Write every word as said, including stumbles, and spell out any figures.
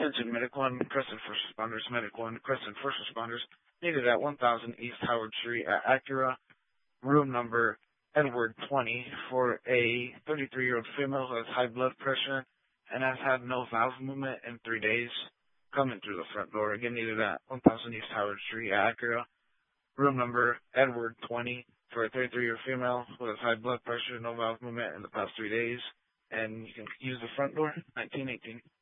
Attention Medic one, Crescent First Responders, Medic one, Crescent First Responders, needed at one thousand East Howard Street at Acura, room number Edward twenty, for a thirty-three-year-old female who has high blood pressure and has had no valve movement in three days, coming through the front door. Again, needed at one thousand East Howard Street at Acura, room number Edward twenty, for a thirty-three-year-old female who has high blood pressure, no valve movement in the past three days, and you can use the front door, nineteen eighteen.